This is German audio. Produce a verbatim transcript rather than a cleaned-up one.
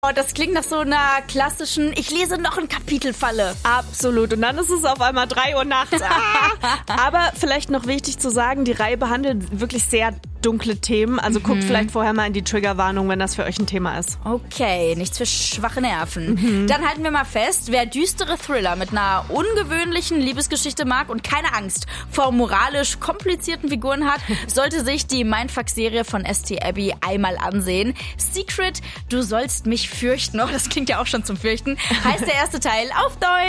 Oh, das klingt nach so einer klassischen, ich lese noch ein Kapitel-Falle. Absolut. Und dann ist es auf einmal drei Uhr nachts. Ah! Aber vielleicht noch wichtig zu sagen, die Reihe behandelt wirklich sehr dunkle Themen. Also mhm. guckt vielleicht vorher mal in die Triggerwarnung, wenn das für euch ein Thema ist. Okay, nichts für schwache Nerven. Mhm. Dann halten wir mal fest, wer düstere Thriller mit einer ungewöhnlichen Liebesgeschichte mag und keine Angst vor moralisch komplizierten Figuren hat, sollte sich die Mindfuck-Serie von S T Abby einmal ansehen. Secret, du sollst mich fürchten. Oh, das klingt ja auch schon zum Fürchten. Heißt der erste Teil auf Deutsch.